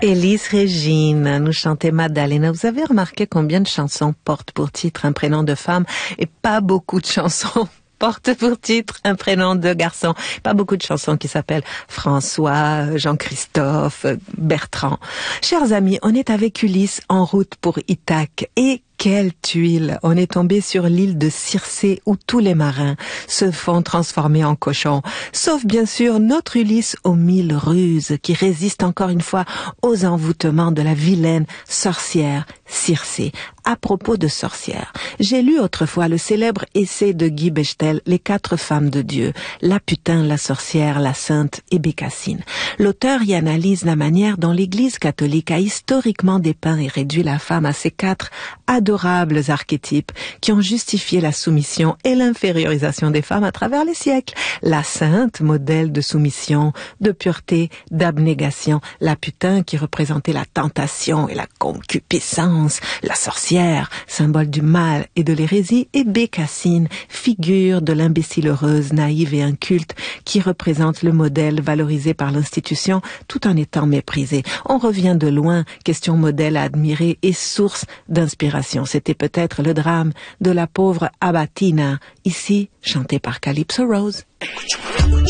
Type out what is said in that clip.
Elis Regina nous chantait Maddalena. Vous avez remarqué combien de chansons portent pour titre un prénom de femme et pas beaucoup de chansons portent pour titre un prénom de garçon. Pas beaucoup de chansons qui s'appellent François, Jean-Christophe, Bertrand. Chers amis, on est avec Ulysse en route pour Ithaque et quelle tuile! On est tombé sur l'île de Circé où tous les marins se font transformer en cochons. Sauf bien sûr notre Ulysse aux 1000 ruses qui résiste encore une fois aux envoûtements de la vilaine sorcière Circé. À propos de sorcières, j'ai lu autrefois le célèbre essai de Guy Bechtel, Les 4 femmes de Dieu, la putain, la sorcière, la sainte et Bécassine. L'auteur y analyse la manière dont l'Église catholique a historiquement dépeint et réduit la femme à ces 4 adorables archétypes qui ont justifié la soumission et l'infériorisation des femmes à travers les siècles. La sainte, modèle de soumission, de pureté, d'abnégation. La putain qui représentait la tentation et la concupiscence. La sorcière, symbole du mal et de l'hérésie. Et Bécassine, figure de l'imbécile heureuse, naïve et inculte qui représente le modèle valorisé par l'institution tout en étant méprisé. On revient de loin, question modèle à admirer et source d'inspiration. C'était peut-être le drame de la pauvre Abatina, ici chanté par Calypso Rose.